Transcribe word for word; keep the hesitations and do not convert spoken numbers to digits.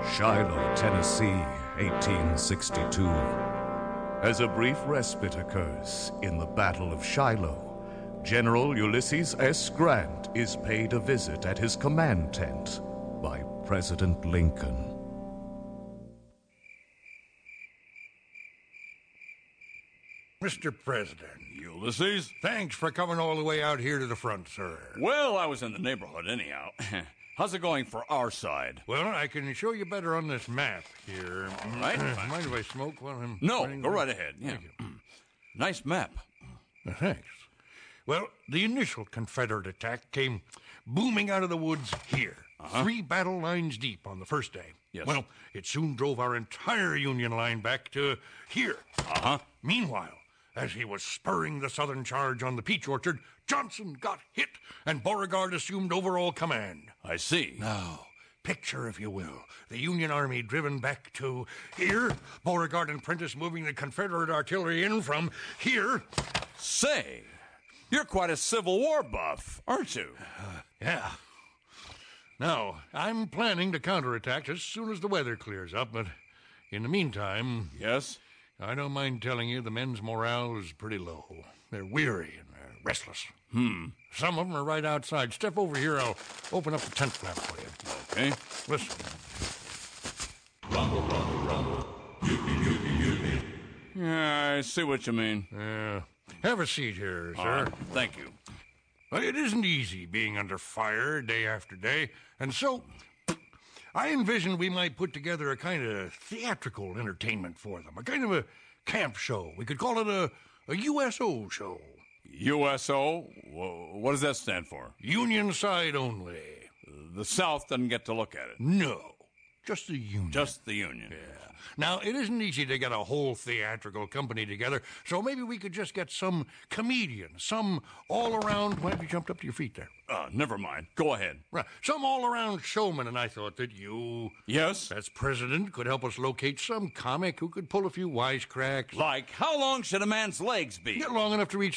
Shiloh, Tennessee, eighteen sixty-two. As a brief respite occurs in the Battle of Shiloh, General Ulysses S. Grant is paid a visit at his command tent by President Lincoln. Mister President. Ulysses? Thanks for coming all the way out here to the front, sir. Well, I was in the neighborhood anyhow. How's it going for our side? Well, I can show you better on this map here. All right. Mind if I smoke while I'm... No, go right ahead. Yeah. Nice map. Uh, thanks. Well, the initial Confederate attack came booming out of the woods here. Uh-huh. Three battle lines deep on the first day. Yes. Well, it soon drove our entire Union line back to here. Uh-huh. Meanwhile, as he was spurring the southern charge on the peach orchard, Johnson got hit, and Beauregard assumed overall command. I see. Now, picture, if you will, the Union Army driven back to here, Beauregard and Prentiss moving the Confederate artillery in from here. Say, you're quite a Civil War buff, aren't you? Uh, yeah. Now, I'm planning to counterattack as soon as the weather clears up, but in the meantime... Yes? I don't mind telling you the men's morale is pretty low. They're weary and they're restless. Hmm. Some of them are right outside. Step over here, I'll open up the tent flap for you. Okay. Listen. Rumble, rumble, rumble. Youpie, youpie, youpie. Yeah, I see what you mean. Yeah. Have a seat here, sir. Uh, thank you. Well, it isn't easy being under fire day after day, and so I envisioned we might put together a kind of theatrical entertainment for them, a kind of a camp show. We could call it a, a U S O show. U S O? What does that stand for? Union side only. The South doesn't get to look at it. No, just the Union. Just the Union. Yeah. Now, it isn't easy to get a whole theatrical company together, so maybe we could just get some comedian, some all-around... Why have you jumped up to your feet there? Uh, never mind. Go ahead. Right. Some all-around showman, and I thought that you... Yes? As president, could help us locate some comic who could pull a few wisecracks. Like, how long should a man's legs be? Get long enough to reach